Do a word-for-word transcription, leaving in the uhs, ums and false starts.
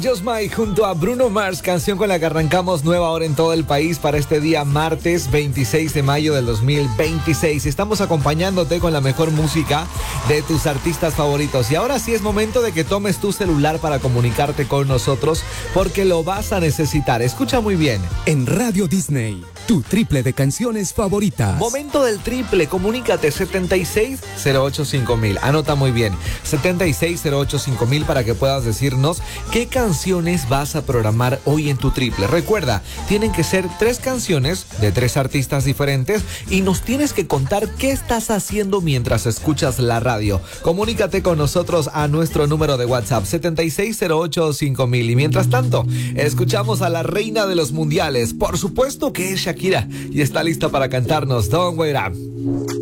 Just Mike junto a Bruno Mars, canción con la que arrancamos nueva hora en todo el país para este día martes veintiséis de mayo del dos mil veintiséis. Estamos acompañándote con la mejor música de tus artistas favoritos. Y ahora sí es momento de que tomes tu celular para comunicarte con nosotros, porque lo vas a necesitar. Escucha muy bien. En Radio Disney, tu triple de canciones favoritas. Momento del triple, comunícate setenta y seis cero ocho cinco mil. Anota muy bien, setenta y seis cero ocho cinco mil para que puedas decirnos qué canciones vas a programar hoy en tu triple. Recuerda, tienen que ser tres canciones de tres artistas diferentes y nos tienes que contar qué estás haciendo mientras escuchas la radio. Comunícate con nosotros a nuestro número de WhatsApp setenta y seis cero ocho cinco mil. Y mientras tanto, escuchamos a la reina de los mundiales. Por supuesto que es Shakira y está lista para cantarnos Don't Wait Up.